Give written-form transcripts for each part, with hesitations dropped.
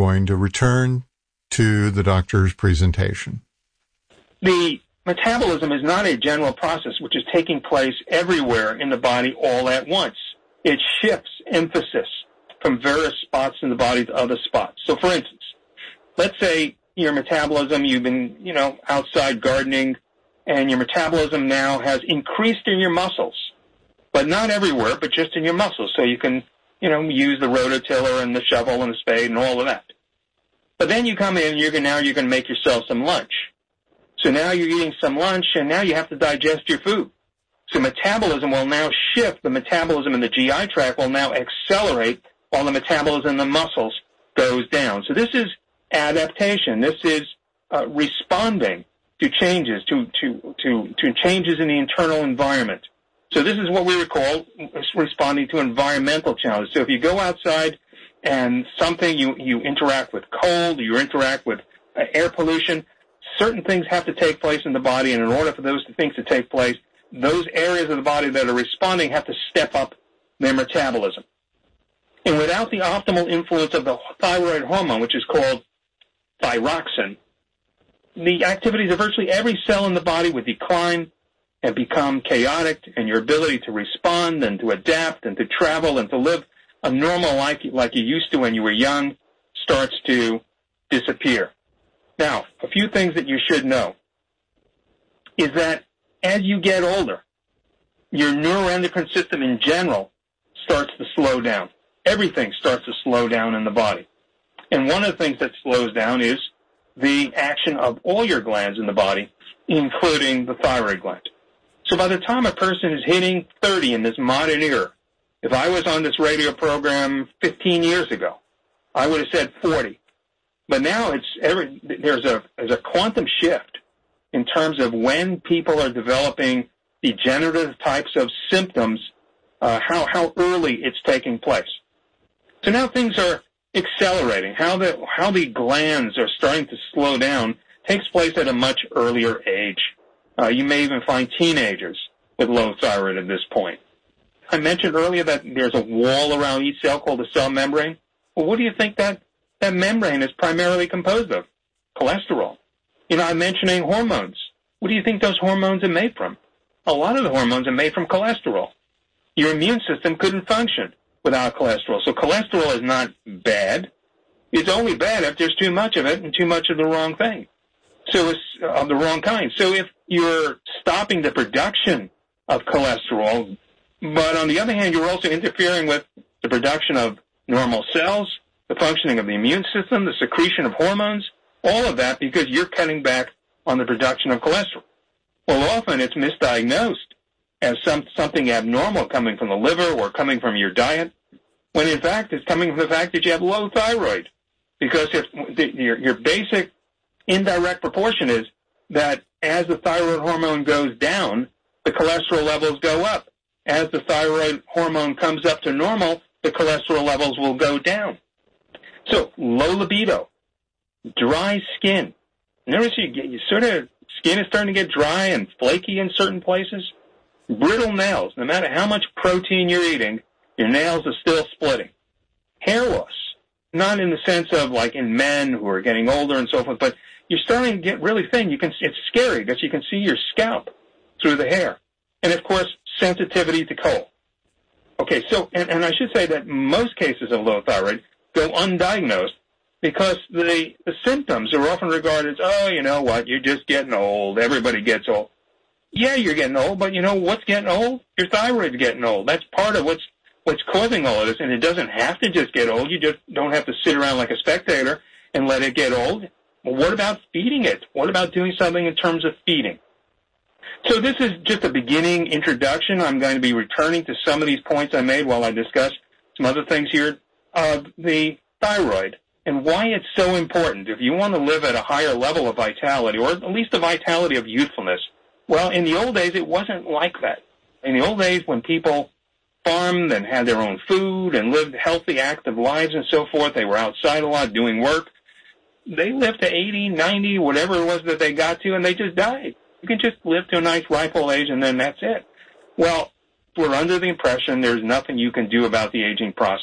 going to return to the doctor's presentation. The metabolism is not a general process which is taking place everywhere in the body all at once. It shifts emphasis from various spots in the body to other spots. So, for instance, let's say your metabolism, you've been, outside gardening, and your metabolism now has increased in your muscles, but not everywhere, but just in your muscles. So you can, use the rototiller and the shovel and the spade and all of that. But then you come in, you're going to make yourself some lunch. So now you're eating some lunch, and now you have to digest your food. So metabolism will now shift. The metabolism in the GI tract will now accelerate while the metabolism in the muscles goes down. So this is adaptation. This is responding to changes, to changes in the internal environment. So this is what we would call responding to environmental challenges. So if you go outside and something, you interact with cold, you interact with air pollution, certain things have to take place in the body, and in order for those things to take place, those areas of the body that are responding have to step up their metabolism. And without the optimal influence of the thyroid hormone, which is called thyroxine, the activities of virtually every cell in the body would decline and become chaotic, and your ability to respond and to adapt and to travel and to live a normal life like you used to when you were young starts to disappear. Now, a few things that you should know is that as you get older, your neuroendocrine system in general starts to slow down. Everything starts to slow down in the body. And one of the things that slows down is the action of all your glands in the body, including the thyroid gland. So by the time a person is hitting 30 in this modern era, if I was on this radio program 15 years ago, I would have said 40. But now there's a quantum shift in terms of when people are developing degenerative types of symptoms, how early it's taking place. So now things are accelerating. How the glands are starting to slow down takes place at a much earlier age. You may even find teenagers with low thyroid at this point. I mentioned earlier that there's a wall around each cell called the cell membrane. Well, what do you think that membrane is primarily composed of? Cholesterol. I'm mentioning hormones. What do you think those hormones are made from? A lot of the hormones are made from cholesterol. Your immune system couldn't function without cholesterol. So cholesterol is not bad. It's only bad if there's too much of it and too much of the wrong thing. So it's of the wrong kind. So if you're stopping the production of cholesterol, but on the other hand, you're also interfering with the production of normal cells, the functioning of the immune system, the secretion of hormones, all of that because you're cutting back on the production of cholesterol. Well, often it's misdiagnosed as something abnormal coming from the liver or coming from your diet, when in fact it's coming from the fact that you have low thyroid. Because if your basic indirect proportion is that as the thyroid hormone goes down, the cholesterol levels go up. As the thyroid hormone comes up to normal, the cholesterol levels will go down. So low libido, dry skin. Notice you sort of, skin is starting to get dry and flaky in certain places. Brittle nails. No matter how much protein you're eating, your nails are still splitting. Hair loss. Not in the sense of like in men who are getting older and so forth, but you're starting to get really thin. It's scary because you can see your scalp through the hair. And of course, sensitivity to cold. Okay, so, and I should say that most cases of low thyroid go undiagnosed because the symptoms are often regarded as, oh, you know what, you're just getting old. Everybody gets old. Yeah, you're getting old, but you know what's getting old? Your thyroid's getting old. That's part of what's causing all of this, and it doesn't have to just get old. You just don't have to sit around like a spectator and let it get old. Well, what about feeding it? What about doing something in terms of feeding? So this is just a beginning introduction. I'm going to be returning to some of these points I made while I discuss some other things here of the thyroid and why it's so important. If you want to live at a higher level of vitality, or at least the vitality of youthfulness, well, in the old days, it wasn't like that. In the old days, when people farmed and had their own food and lived healthy, active lives and so forth, they were outside a lot doing work. They lived to 80, 90, whatever it was that they got to, and they just died. You can just live to a nice ripe old age, and then that's it. Well, we're under the impression there's nothing you can do about the aging process.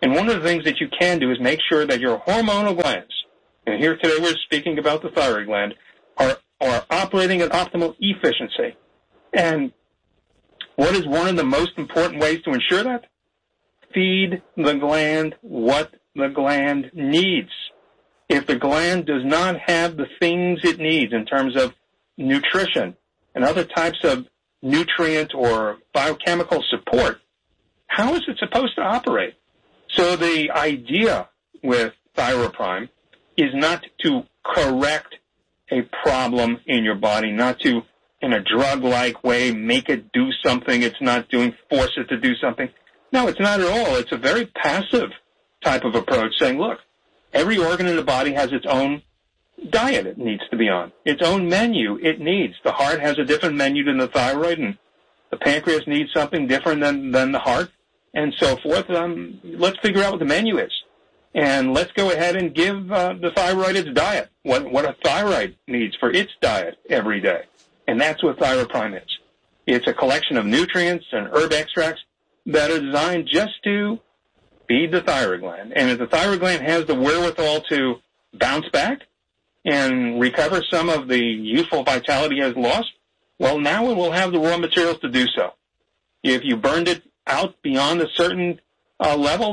And one of the things that you can do is make sure that your hormonal glands, and here today we're speaking about the thyroid gland, are operating at optimal efficiency. And what is one of the most important ways to ensure that? Feed the gland what the gland needs. If the gland does not have the things it needs in terms of nutrition and other types of nutrient or biochemical support, how is it supposed to operate? So the idea with ThyroPrime is not to correct a problem in your body, not to, in a drug-like way, make it do something it's not doing, force it to do something. No, it's not at all. It's a very passive type of approach, saying, look, every organ in the body has its own diet it needs to be on, its own menu it needs. The heart has a different menu than the thyroid, and the pancreas needs something different than the heart, and so forth. Let's figure out what the menu is. And let's go ahead and give the thyroid its diet, what a thyroid needs for its diet every day. And that's what ThyroPrime is. It's a collection of nutrients and herb extracts that are designed just to feed the thyroid gland. And if the thyroid gland has the wherewithal to bounce back and recover some of the youthful vitality it has lost, well, now it will have the raw materials to do so. If you burned it out beyond a certain level,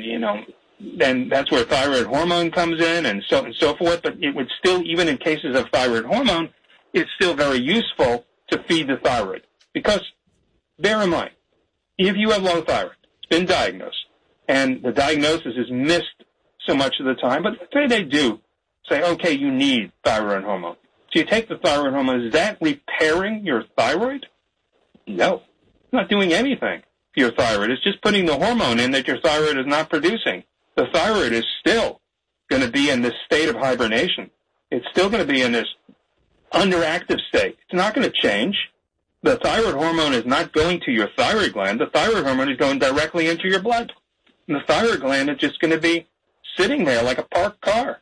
then that's where thyroid hormone comes in and so forth. But it would still, even in cases of thyroid hormone, it's still very useful to feed the thyroid. Because, bear in mind, if you have low thyroid, it's been diagnosed, and the diagnosis is missed so much of the time, but say they do say, okay, you need thyroid hormone. So you take the thyroid hormone. Is that repairing your thyroid? No. It's not doing anything for your thyroid. It's just putting the hormone in that your thyroid is not producing. The thyroid is still going to be in this state of hibernation. It's still going to be in this underactive state. It's not going to change. The thyroid hormone is not going to your thyroid gland. The thyroid hormone is going directly into your blood. And the thyroid gland is just going to be sitting there like a parked car.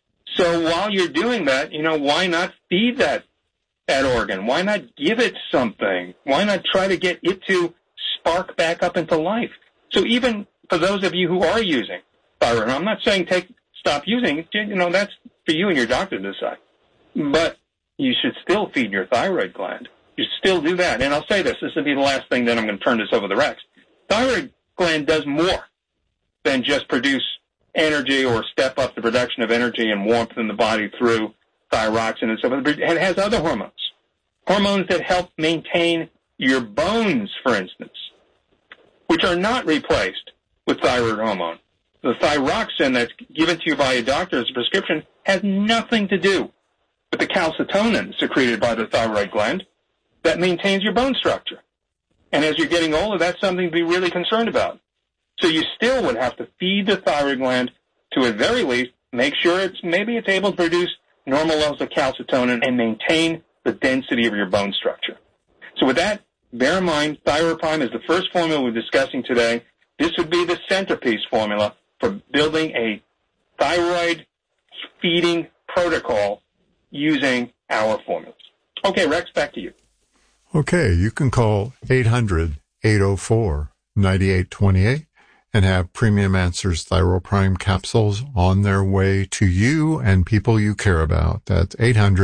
So while you're doing that, why not feed that organ? Why not give it something? Why not try to get it to spark back up into life? So even for those of you who are using thyroid, I'm not saying stop using it. That's for you and your doctor to decide. But you should still feed your thyroid gland. You should still do that. And I'll say this will be the last thing, then I'm going to turn this over to Rex. Thyroid gland does more than just produce energy or step up the production of energy and warmth in the body through thyroxine and so forth. It has other hormones that help maintain your bones, for instance, which are not replaced with thyroid hormone. The thyroxine that's given to you by a doctor as a prescription has nothing to do with the calcitonin secreted by the thyroid gland that maintains your bone structure. And as you're getting older, that's something to be really concerned about. So you still would have to feed the thyroid gland to, at very least, make sure it's able to produce normal levels of calcitonin and maintain the density of your bone structure. So with that, bear in mind, ThyroPrime is the first formula we're discussing today. This would be the centerpiece formula for building a thyroid feeding protocol using our formulas. Okay, Rex, back to you. Okay, you can call 800-804-9828 and have Premium Answers ThyroPrime capsules on their way to you and people you care about. That's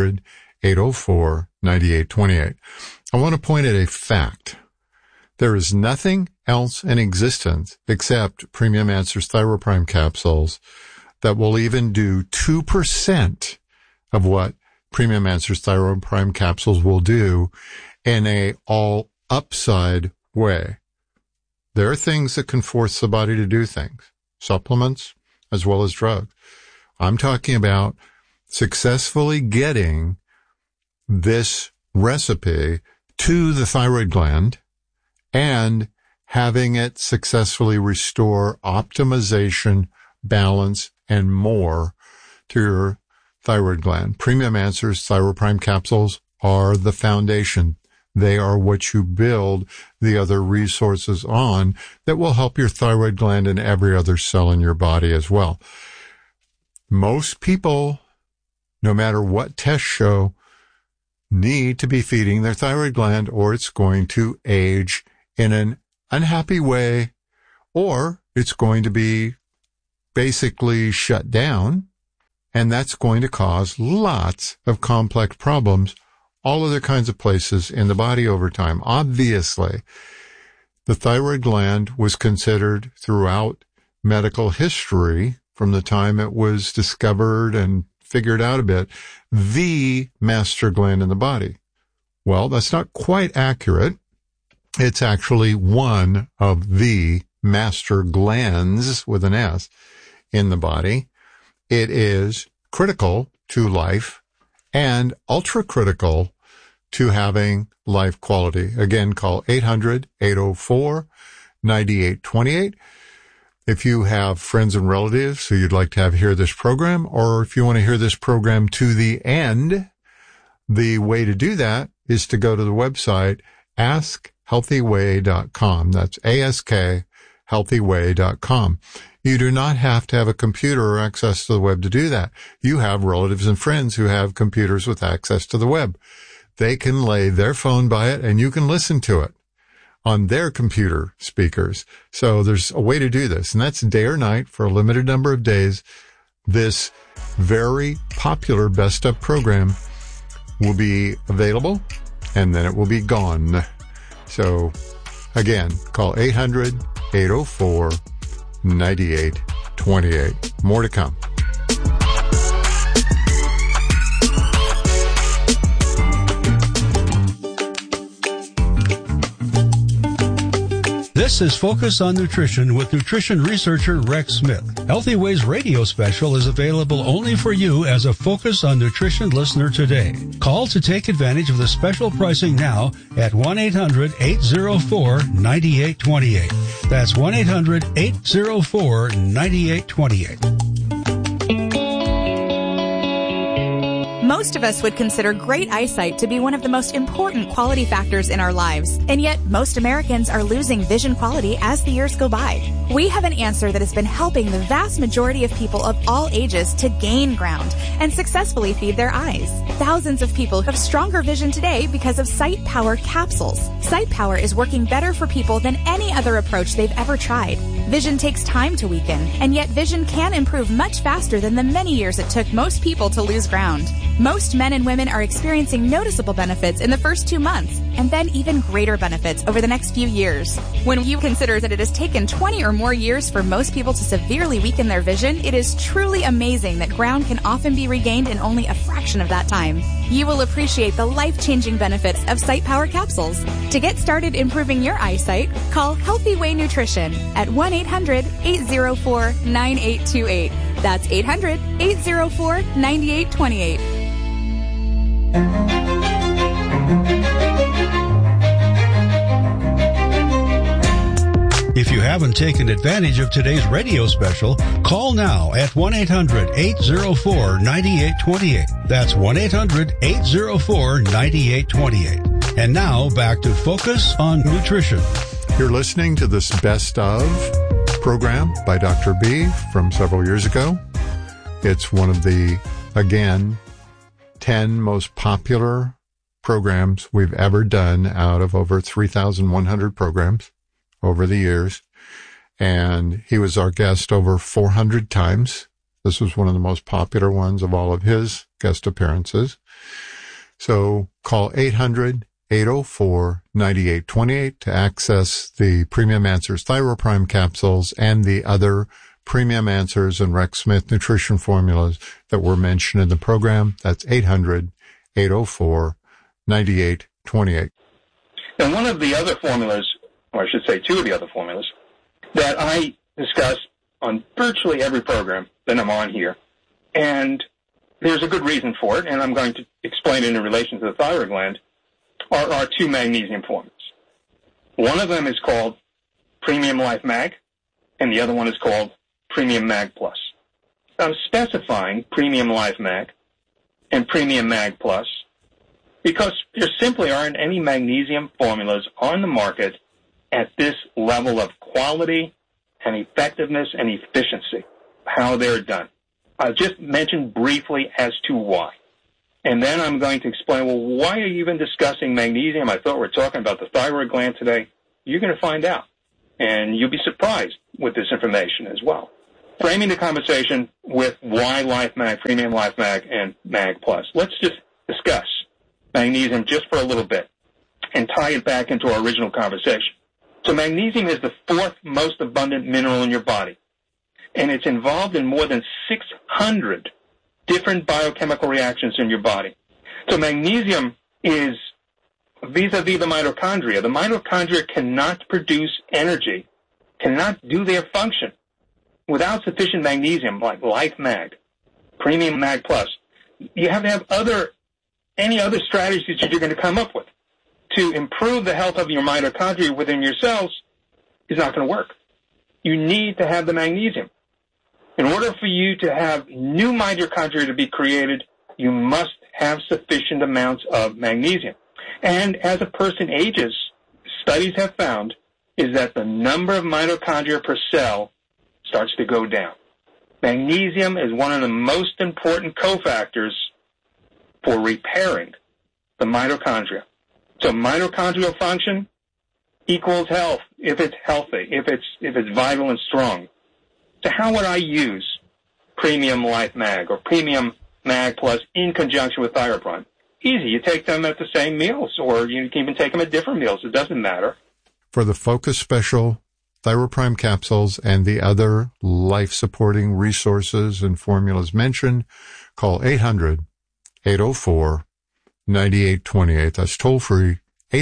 800-804-9828. I want to point at a fact. There is nothing else in existence except Premium Answers ThyroPrime capsules that will even do 2% of what Premium Answers ThyroPrime capsules will do in a all upside way. There are things that can force the body to do things, supplements as well as drugs. I'm talking about successfully getting this recipe to the thyroid gland and having it successfully restore optimization, balance, and more to your thyroid gland. Premium Answers ThyroPrime capsules are the foundation. They are what you build the other resources on that will help your thyroid gland and every other cell in your body as well. Most people, no matter what tests show, need to be feeding their thyroid gland or it's going to age in an unhappy way or it's going to be basically shut down, and that's going to cause lots of complex problems, all other kinds of places in the body over time. Obviously, the thyroid gland was considered throughout medical history, from the time it was discovered and figured out a bit, the master gland in the body. Well, that's not quite accurate. It's actually one of the master glands with an S in the body. It is critical to life and ultra critical to having life quality. Again, call 800-804-9828. If you have friends and relatives who you'd like to have hear this program, or if you want to hear this program to the end, the way to do that is to go to the website askhealthyway.com. That's ASK healthyway.com. You do not have to have a computer or access to the web to do that. You have relatives and friends who have computers with access to the web. They can lay their phone by it and you can listen to it on their computer speakers. So there's a way to do this, and that's day or night for a limited number of days. This very popular Best Of program will be available, and then it will be gone. So again, call 800-804-9828. More to come. This is Focus on Nutrition with nutrition researcher Rex Smith. Healthy Ways radio special is available only for you as a Focus on Nutrition listener today. Call to take advantage of the special pricing now at 1-800-804-9828. That's 1-800-804-9828. Most of us would consider great eyesight to be one of the most important quality factors in our lives, and yet most Americans are losing vision quality as the years go by. We have an answer that has been helping the vast majority of people of all ages to gain ground and successfully feed their eyes. Thousands of people have stronger vision today because of Sight Power capsules. Sight Power is working better for people than any other approach they've ever tried. Vision takes time to weaken, and yet vision can improve much faster than the many years it took most people to lose ground. Most men and women are experiencing noticeable benefits in the first 2 months, and then even greater benefits over the next few years. When you consider that it has taken 20 or more years for most people to severely weaken their vision, it is truly amazing that ground can often be regained in only a fraction of that time. You will appreciate the life-changing benefits of Sight Power capsules. To get started improving your eyesight, call Healthy Way Nutrition at 1-800-804-9828. That's 800-804-9828. If you haven't taken advantage of today's radio special, call now at 1-800-804-9828. That's 1-800-804-9828. And now back to Focus on Nutrition. You're listening to this Best Of program by Dr. B from several years ago. It's one of the, again, 10 most popular programs we've ever done out of over 3,100 programs over the years. And he was our guest over 400 times. This was one of the most popular ones of all of his guest appearances. So call 800-804-9828 to access the Premium Answers ThyroPrime capsules and the other Premium Answers and Rex Smith nutrition formulas that were mentioned in the program. That's 800-804-9828. And one of the other formulas, or I should say two of the other formulas, that I discuss on virtually every program that I'm on here, and there's a good reason for it, and I'm going to explain it in relation to the thyroid gland, are our two magnesium formulas. One of them is called Premium Life Mag, and the other one is called Premium Mag Plus. I'm specifying Premium Life Mag and Premium Mag Plus because there simply aren't any magnesium formulas on the market at this level of quality and effectiveness and efficiency, how they're done. I'll just mention briefly as to why. And then I'm going to explain, well, why are you even discussing magnesium? I thought we were talking about the thyroid gland today. You're going to find out, and you'll be surprised with this information as well. framing the conversation with why Life Mag, Premium Life Mag, and Mag Plus. Let's just discuss magnesium just for a little bit and tie it back into our original conversation. So magnesium is the fourth most abundant mineral in your body, and it's involved in more than 600 different biochemical reactions in your body. So magnesium is vis-a-vis the mitochondria. The mitochondria cannot produce energy, cannot do their function without sufficient magnesium, like Life Mag, Premium Mag Plus. You have to have any other strategies that you're going to come up with to improve the health of your mitochondria within your cells is not going to work. You need to have the magnesium. In order for you to have new mitochondria to be created, you must have sufficient amounts of magnesium. And as a person ages, studies have found is that the number of mitochondria per cell starts to go down. Magnesium is one of the most important cofactors for repairing the mitochondria. So mitochondrial function equals health if it's healthy, if it's vital and strong. So how would I use Premium Life Mag or Premium Mag Plus in conjunction with ThyroPrime? Easy. You take them at the same meals, or you can even take them at different meals. It doesn't matter. For the Focus Special ThyroPrime capsules and the other life-supporting resources and formulas mentioned, call 800-804-9828. That's toll-free,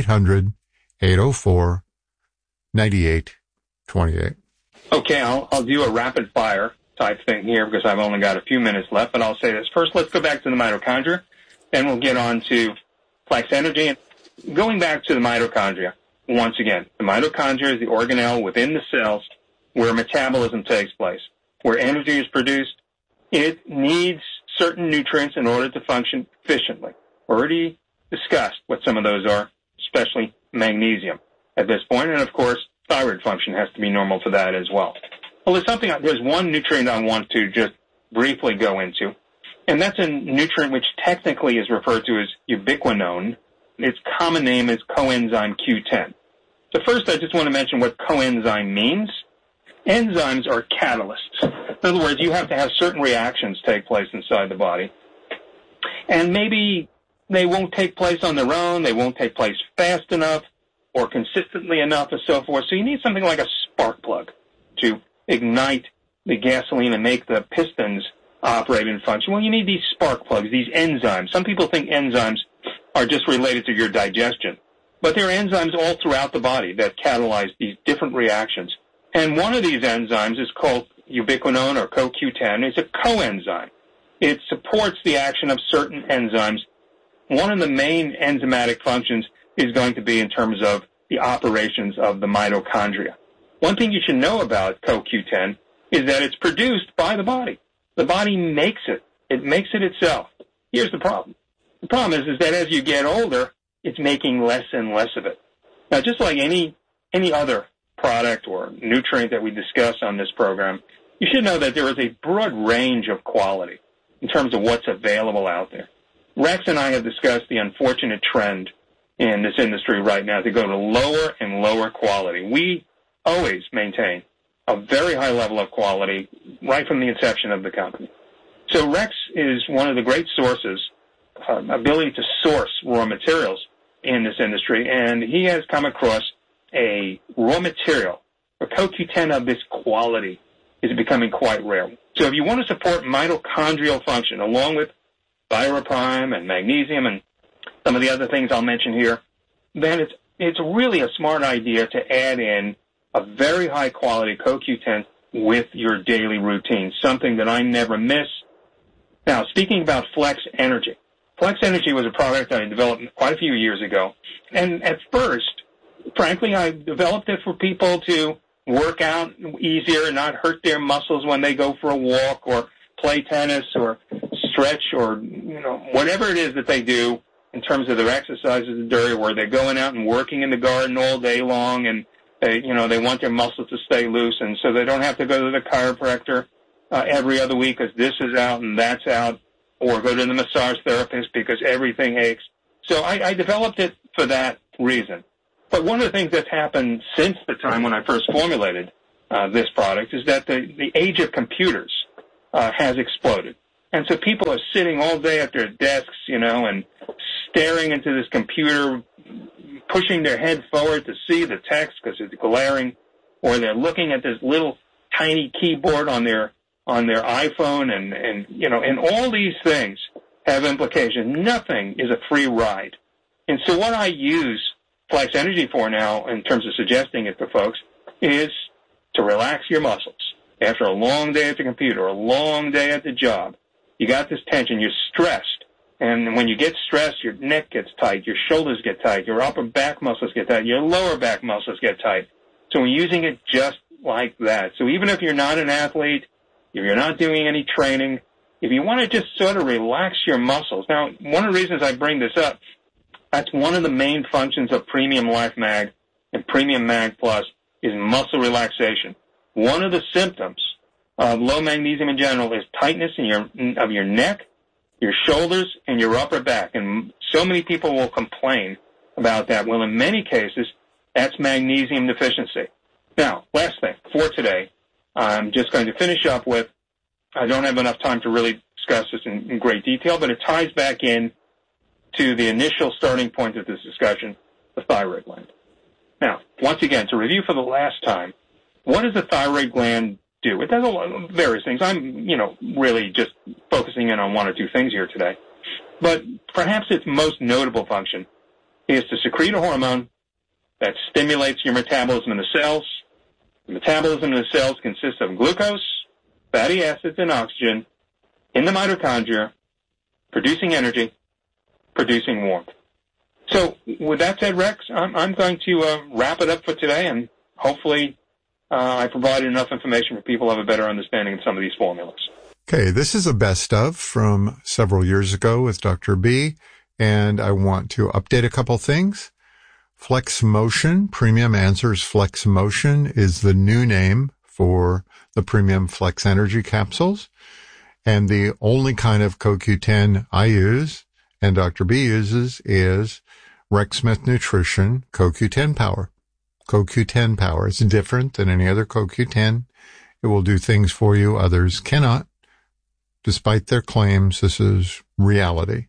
800-804-9828. Okay, I'll do a rapid-fire type thing here because I've only got a few minutes left, but I'll say this. First, let's go back to the mitochondria, then we'll get on to Flex Energy. And going back to the mitochondria, once again, the mitochondria is the organelle within the cells where metabolism takes place, where energy is produced. It needs certain nutrients in order to function efficiently. Already discussed what some of those are, especially magnesium at this point. And, of course, thyroid function has to be normal for that as well. Well, there's one nutrient I want to just briefly go into, and that's a nutrient which technically is referred to as ubiquinone. Its common name is coenzyme Q10. So first, I just want to mention what coenzyme means. Enzymes are catalysts. In other words, you have to have certain reactions take place inside the body. And maybe they won't take place on their own, they won't take place fast enough or consistently enough and so forth. So you need something like a spark plug to ignite the gasoline and make the pistons operate and function. Well, you need these spark plugs, these enzymes. Some people think enzymes are just related to your digestion, but there are enzymes all throughout the body that catalyze these different reactions. And one of these enzymes is called ubiquinone or CoQ10. It's a coenzyme. It supports the action of certain enzymes. One of the main enzymatic functions is going to be in terms of the operations of the mitochondria. One thing you should know about CoQ10 is that it's produced by the body. The body makes it. It makes it itself. Here's the problem. The problem is that as you get older, it's making less and less of it. Now, just like any other product or nutrient that we discuss on this program, you should know that there is a broad range of quality in terms of what's available out there. Rex and I have discussed the unfortunate trend in this industry right now to go to lower and lower quality. We always maintain a very high level of quality right from the inception of the company. So Rex is one of the great sources, ability to source raw materials in this industry, and he has come across a raw material, a CoQ10 of this quality is becoming quite rare. So if you want to support mitochondrial function along with ThyroPrime and magnesium and some of the other things I'll mention here, then it's really a smart idea to add in a very high quality CoQ10 with your daily routine, something that I never miss. Now, speaking about Flex Energy. Flex Energy was a product I developed quite a few years ago. And at first, frankly, I developed it for people to work out easier and not hurt their muscles when they go for a walk or play tennis or stretch or, whatever it is that they do in terms of their exercises where they're going out and working in the garden all day long and they want their muscles to stay loose, and so they don't have to go to the chiropractor every other week because this is out and that's out, or go to the massage therapist because everything aches. So I developed it for that reason. But one of the things that's happened since the time when I first formulated this product is that the age of computers has exploded. And so people are sitting all day at their desks, and staring into this computer, pushing their head forward to see the text because it's glaring, or they're looking at this little tiny keyboard on their iPhone, and all these things have implications. Nothing is a free ride. And so what I use Flex Energy for now, in terms of suggesting it to folks, is to relax your muscles. After a long day at the computer, a long day at the job, you got this tension, you're stressed. And when you get stressed, your neck gets tight, your shoulders get tight, your upper back muscles get tight, your lower back muscles get tight. So we're using it just like that. So even if you're not an athlete, if you're not doing any training, if you want to just sort of relax your muscles. Now, one of the reasons I bring this up, that's one of the main functions of Premium Life Mag and Premium Mag Plus is muscle relaxation. One of the symptoms of low magnesium in general is tightness of your neck, your shoulders, and your upper back. And so many people will complain about that. Well, in many cases, that's magnesium deficiency. Now, last thing for today, I'm just going to finish up with, I don't have enough time to really discuss this in great detail, but it ties back in to the initial starting point of this discussion, the thyroid gland. Now, once again, to review for the last time, what does the thyroid gland do? It does a lot of various things. I'm, really just focusing in on one or two things here today. But perhaps its most notable function is to secrete a hormone that stimulates your metabolism in the cells. The metabolism in the cells consists of glucose, fatty acids, and oxygen in the mitochondria, producing energy, producing warmth. So with that said, Rex, I'm going to wrap it up for today, and hopefully I provided enough information for people to have a better understanding of some of these formulas. Okay, this is a best of from several years ago with Dr. B, and I want to update a couple things. Flex Motion, Premium Answers Flex Motion is the new name for the Premium Flex Energy capsules. And the only kind of CoQ10 I use and Dr. B uses is Rex Smith Nutrition CoQ10 Power. CoQ10 Power. It's different than any other CoQ10. It will do things for you others cannot. Despite their claims, this is reality.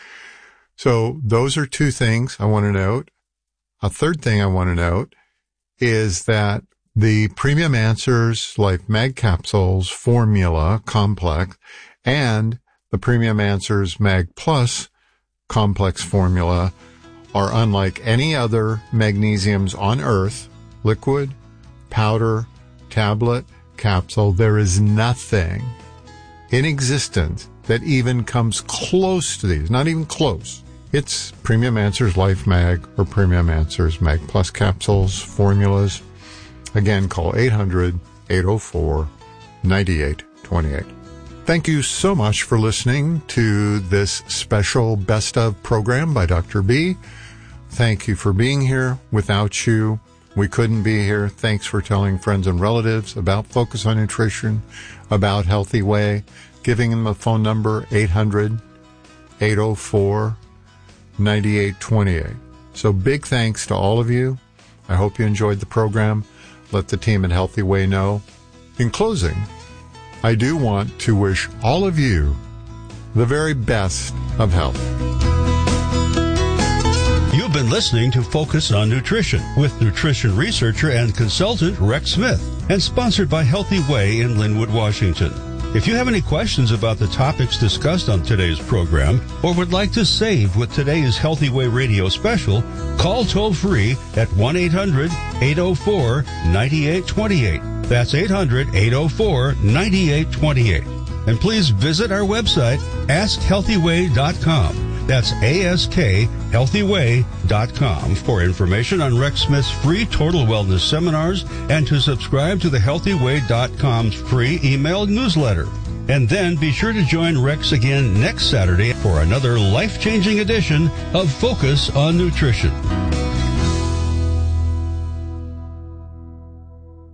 So those are two things I want to note. A third thing I want to note is that the Premium Answers Life Mag Capsules formula complex and the Premium Answers Mag Plus complex formula are unlike any other magnesiums on earth, liquid, powder, tablet, capsule. There is nothing in existence that even comes close to these, not even close. It's Premium Answers Life Mag or Premium Answers Mag Plus capsules, formulas. Again, call 800-804-9828. Thank you so much for listening to this special Best Of program by Dr. B. Thank you for being here. Without you, we couldn't be here. Thanks for telling friends and relatives about Focus on Nutrition, about Healthy Way, giving them a phone number, 800-804-9828. So big thanks to all of you. I hope you enjoyed the program. Let the team at Healthy Way know. In closing, I do want to wish all of you the very best of health. You've been listening to Focus on Nutrition with nutrition researcher and consultant Rex Smith, and sponsored by Healthy Way in Linwood, Washington. If you have any questions about the topics discussed on today's program or would like to save with today's Healthy Way radio special, call toll-free at 1-800-804-9828. That's 800-804-9828. And please visit our website, AskHealthyWay.com. That's AskHealthyWay.com for information on Rex Smith's free total wellness seminars and to subscribe to the HealthyWay.com's free email newsletter. And then be sure to join Rex again next Saturday for another life-changing edition of Focus on Nutrition.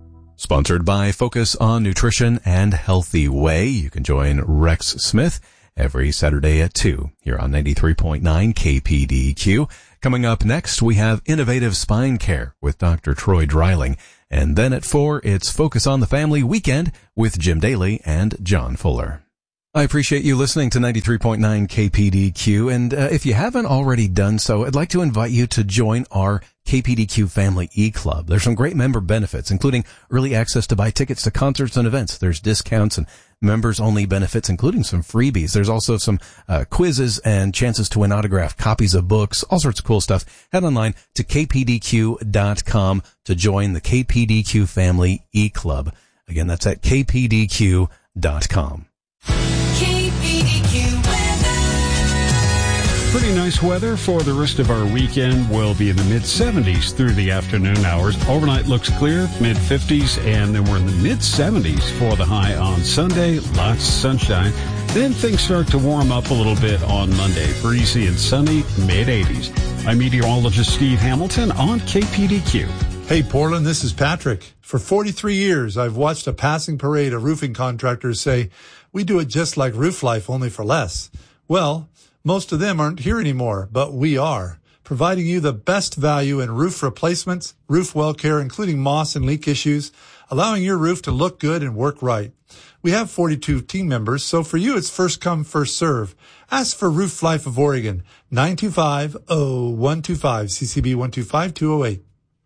Sponsored by Focus on Nutrition and Healthy Way. You can join Rex Smith every Saturday at 2 here on 93.9 KPDQ. Coming up next, we have Innovative Spine Care with Dr. Troy Dreiling. And then at 4, it's Focus on the Family Weekend with Jim Daly and John Fuller. I appreciate you listening to 93.9 KPDQ, and if you haven't already done so, I'd like to invite you to join our KPDQ Family E-Club. There's some great member benefits, including early access to buy tickets to concerts and events. There's discounts and members-only benefits, including some freebies. There's also some quizzes and chances to win autographed copies of books, all sorts of cool stuff. Head online to kpdq.com to join the KPDQ Family E-Club. Again, that's at kpdq.com. Pretty nice weather for the rest of our weekend. We'll be in the mid-70s through the afternoon hours. Overnight looks clear, mid-50s, and then we're in the mid-70s for the high on Sunday. Lots of sunshine. Then things start to warm up a little bit on Monday. Breezy and sunny, mid-80s. I'm meteorologist Steve Hamilton on KPDQ. Hey, Portland, this is Patrick. For 43 years, I've watched a passing parade of roofing contractors say, "We do it just like Roof Life, only for less." Well, most of them aren't here anymore, but we are, providing you the best value in roof replacements, roof well care, including moss and leak issues, allowing your roof to look good and work right. We have 42 team members, so for you, it's first come, first serve. Ask for Roof Life of Oregon, 925-0125, CCB 125208.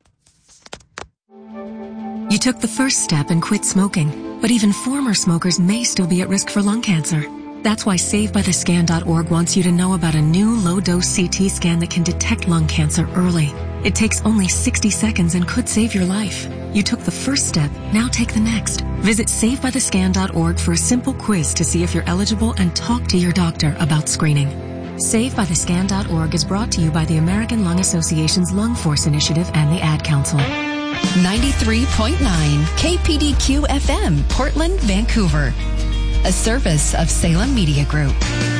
You took the first step and quit smoking, but even former smokers may still be at risk for lung cancer. That's why SaveByTheScan.org wants you to know about a new low-dose CT scan that can detect lung cancer early. It takes only 60 seconds and could save your life. You took the first step, now take the next. Visit SaveByTheScan.org for a simple quiz to see if you're eligible and talk to your doctor about screening. SaveByTheScan.org is brought to you by the American Lung Association's Lung Force Initiative and the Ad Council. 93.9 KPDQ FM, Portland, Vancouver. A service of Salem Media Group.